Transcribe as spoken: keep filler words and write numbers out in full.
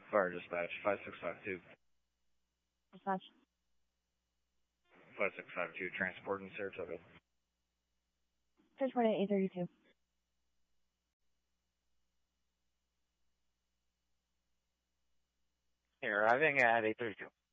Fire dispatch, five six five two. Dispatch. five six five two, transport in Saratoga. Transport at eight thirty-two. You're arriving at eight thirty-two.